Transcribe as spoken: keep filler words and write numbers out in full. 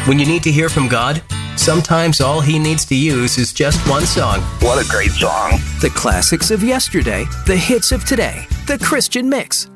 When you need to hear from God, sometimes all He needs to use is just one song. What a great song. The classics of yesterday, the hits of today, the Christian mix.